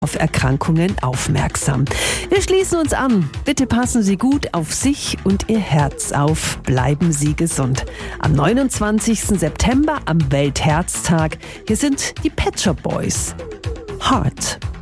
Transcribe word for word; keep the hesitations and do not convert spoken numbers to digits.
auf Erkrankungen aufmerksam. Wir schließen uns an. Bitte passen Sie gut auf sich und Ihr Herz auf. Bleiben Sie gesund. Am neunundzwanzigsten September, am Weltherztag, hier sind die Pet Shop Boys. Heart.